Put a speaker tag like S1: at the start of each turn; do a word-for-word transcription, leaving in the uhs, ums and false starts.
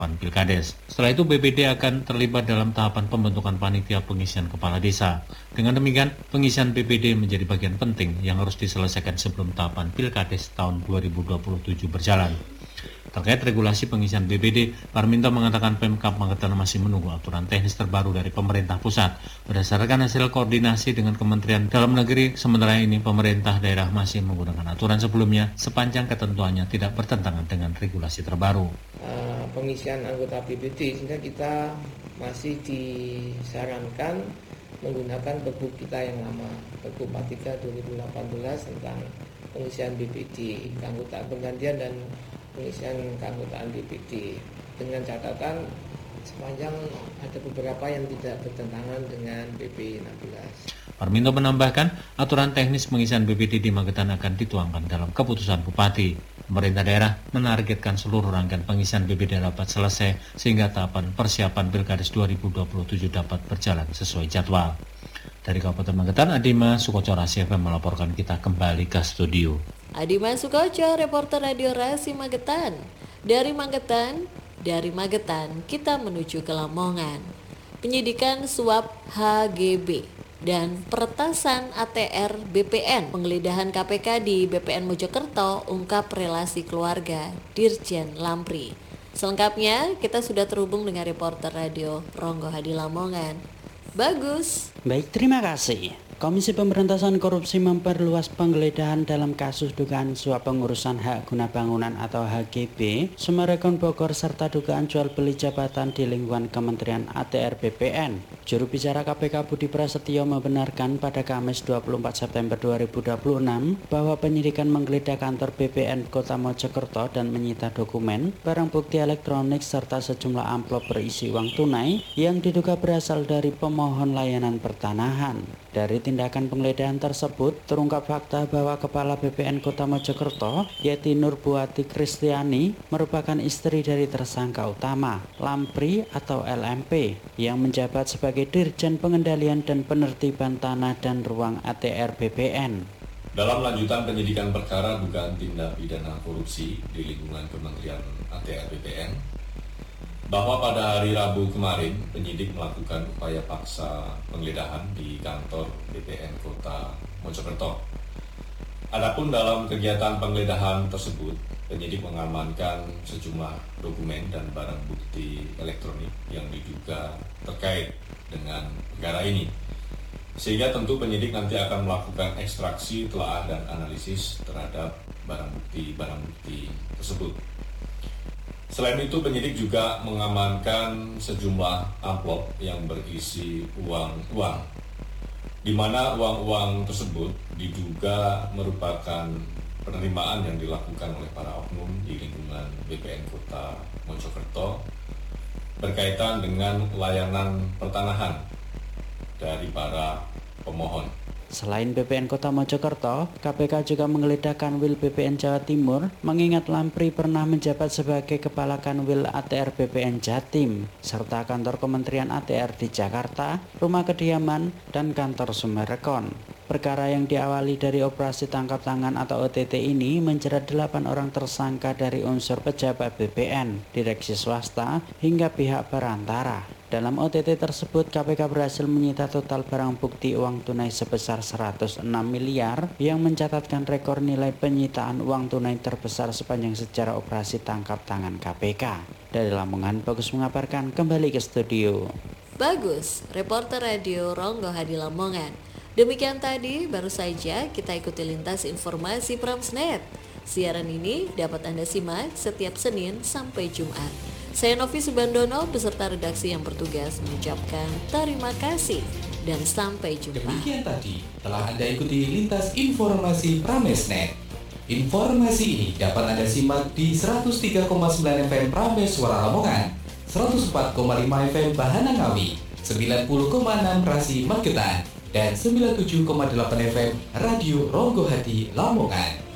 S1: Pilkades. Setelah itu B P D akan terlibat dalam tahapan pembentukan panitia pengisian kepala desa. Dengan demikian, pengisian B P D menjadi bagian penting yang harus diselesaikan sebelum tahapan Pilkades tahun dua ribu dua puluh tujuh berjalan. Terkait regulasi pengisian B P D, Parminto mengatakan Pemkab Magetan masih menunggu aturan teknis terbaru dari pemerintah pusat. Berdasarkan hasil koordinasi dengan Kementerian Dalam Negeri, sementara ini pemerintah daerah masih menggunakan aturan sebelumnya sepanjang ketentuannya tidak bertentangan dengan regulasi terbaru.
S2: Uh, pengisian anggota B P D, sehingga kita masih disarankan menggunakan Pergub kita yang lama, Pergub empat puluh tiga dua ribu delapan belas tentang pengisian B P D, keanggotaan penggantian dan pengisian keanggotaan B P D, dengan catatan sepanjang ada beberapa yang tidak bertentangan dengan B P enam belas.
S1: Parminto menambahkan, aturan teknis pengisian B P D di Magetan akan dituangkan dalam keputusan Bupati. Pemerintah daerah menargetkan seluruh rangkaian pengisian B P D dapat selesai sehingga tahapan persiapan Pilkades dua ribu dua puluh tujuh dapat berjalan sesuai jadwal. Dari Kabupaten Magetan, Adima Sukoco Rasi F M melaporkan. Kita kembali ke studio.
S3: Adima Sukoco, reporter Radio Rasi Magetan. Dari Magetan, dari Magetan kita menuju ke Lamongan. Penyidikan suap H G B dan peretasan A T R B P N, penggeledahan K P K di B P N Mojokerto ungkap relasi keluarga Dirjen Lampri. Selengkapnya kita sudah terhubung dengan reporter Radio Ronggo Hadi Lamongan. Bagus.
S4: Baik, terima kasih. Komisi Pemberantasan Korupsi memperluas penggeledahan dalam kasus dugaan suap pengurusan hak guna bangunan atau H G B Summarecon Bogor serta dugaan jual beli jabatan di lingkungan Kementerian A T R B P N. Juru bicara K P K Budi Prasetyo membenarkan pada Kamis dua puluh empat September dua ribu dua puluh enam bahwa penyidikan menggeledah kantor B P N Kota Mojokerto dan menyita dokumen, barang bukti elektronik serta sejumlah amplop berisi uang tunai yang diduga berasal dari pemohon layanan pertanahan. Dari tindakan penggeledahan tersebut, terungkap fakta bahwa Kepala B P N Kota Mojokerto, Yeti Nurbuati Kristiani, merupakan istri dari tersangka utama, Lampri atau L M P, yang menjabat sebagai Dirjen Pengendalian dan Penertiban Tanah dan Ruang A T R B P N.
S5: Dalam lanjutan penyidikan perkara dugaan tindak pidana korupsi di lingkungan Kementerian A T R B P N, bahwa pada hari Rabu kemarin penyidik melakukan upaya paksa penggeledahan di kantor B P N Kota Mojokerto. Adapun dalam kegiatan penggeledahan tersebut, penyidik mengamankan sejumlah dokumen dan barang bukti elektronik yang diduga terkait dengan perkara ini. Sehingga tentu penyidik nanti akan melakukan ekstraksi, telaah dan analisis terhadap barang bukti-barang bukti tersebut. Selain itu, penyidik juga mengamankan sejumlah amplop yang berisi uang-uang, di mana uang-uang tersebut diduga merupakan penerimaan yang dilakukan oleh para oknum di lingkungan B P N Kota Mojokerto berkaitan dengan layanan pertanahan dari para pemohon.
S4: Selain B P N Kota Mojokerto, K P K juga menggeledah Kanwil B P N Jawa Timur, mengingat Lampri pernah menjabat sebagai Kepala Kanwil A T R B P N Jatim, serta kantor Kementerian A T R di Jakarta, rumah kediaman, dan kantor Summarecon. Perkara yang diawali dari operasi tangkap tangan atau O T T ini menjerat delapan orang tersangka dari unsur pejabat B P N, direksi swasta, hingga pihak perantara. Dalam O T T tersebut, K P K berhasil menyita total barang bukti uang tunai sebesar seratus enam miliar yang mencatatkan rekor nilai penyitaan uang tunai terbesar sepanjang sejarah operasi tangkap tangan K P K. Dari Lamongan, Bagus mengabarkan, kembali ke studio.
S3: Bagus, reporter Radio Ronggo Hadi Lamongan. Demikian tadi, baru saja kita ikuti lintas informasi Pramsnet. Siaran ini dapat Anda simak setiap Senin sampai Jumat. Saya Novi Subandono beserta redaksi yang bertugas mengucapkan terima kasih dan sampai jumpa.
S6: Demikian tadi telah Anda ikuti lintas informasi Pramesnet. Informasi ini dapat Anda simak di seratus tiga koma sembilan F M Prames Suara Lamongan, seratus empat koma lima F M Bahana Ngawi, sembilan puluh koma enam Rasi Magetan, dan sembilan puluh tujuh koma delapan F M Radio Ronggo Hadi Lamongan.